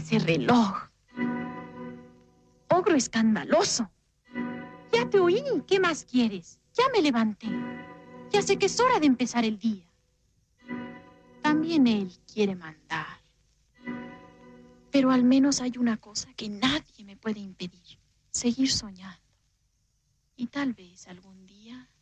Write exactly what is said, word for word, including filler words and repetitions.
ese reloj. Ogro escandaloso. Ya te oí. ¿Qué más quieres? Ya me levanté. Ya sé que es hora de empezar el día. También él quiere mandar. Pero al menos hay una cosa que nadie me puede impedir. Seguir soñando. Y tal vez algún día